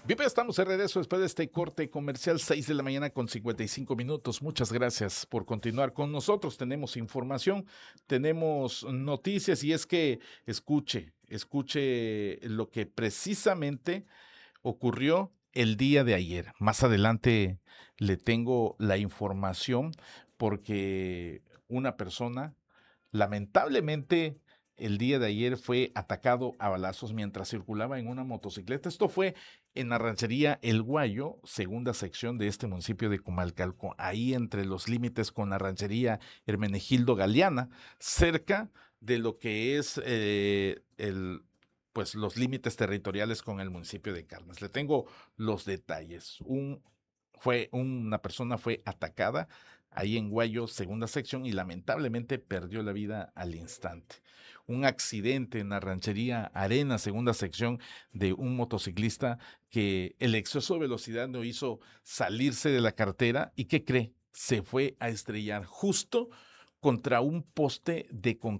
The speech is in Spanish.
Bien, pues, estamos de regreso después de este corte comercial, 6 de la mañana con 55 minutos. Muchas gracias por continuar con nosotros. Tenemos información, tenemos noticias y es que escuche lo que precisamente ocurrió el día de ayer. Más adelante le tengo la información porque una persona, lamentablemente, el día de ayer fue atacado a balazos mientras circulaba en una motocicleta. Esto fue en la ranchería El Guayo, segunda sección de este municipio de Comalcalco, ahí entre los límites con la ranchería Hermenegildo Galeana, cerca de lo que es pues los límites territoriales con el municipio de Carmes. Le tengo los detalles. Una persona fue atacada ahí en Guayo, segunda sección, y lamentablemente perdió la vida al instante. Un accidente en la ranchería Arena, segunda sección, de un motociclista que el exceso de velocidad no hizo salirse de la carretera y ¿qué cree? Se fue a estrellar justo contra un poste de concreto